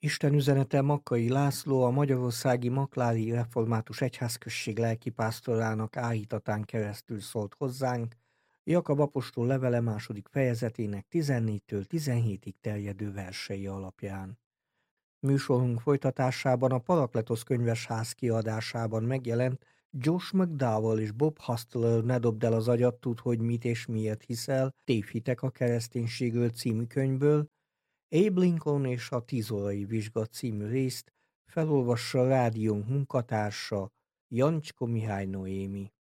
Isten üzenete Makkai László, a magyarországi Maklári Református Egyházközség lelkipásztorának áhítatán keresztül szólt hozzánk, Jakab apostol levele második fejezetének 14-től 17-ig terjedő versei alapján. Műsorunk folytatásában a Parakletosz könyvesház kiadásában megjelent Josh McDowell és Bob Hustler Ne dobd el az agyat, tudd, hogy mit és miért hiszel, Tévhitek a kereszténységről című könyvből, Abe Lincoln és a 10 órai vizsga című részt felolvassa rádiónk munkatársa, Jancskó Mihály Noémi.